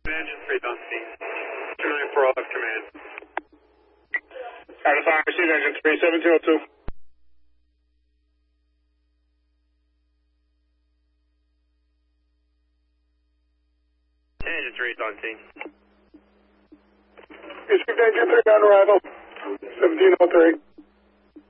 Engine 3's on scene. 294 all left command. Out of fire, received engine 3, 1702. Engine 3's on scene. Received engine 3 on arrival, 1703.